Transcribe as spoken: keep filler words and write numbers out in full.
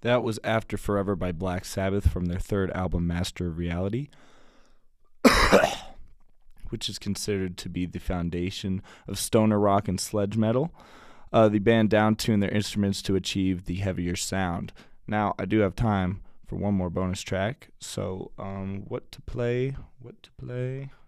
That was After Forever by Black Sabbath from their third album, Master of Reality, which is considered to be the foundation of stoner rock and sledge metal. Uh, the band down-tuned their instruments to achieve the heavier sound. Now, I do have time for one more bonus track, so um, what to play, what to play...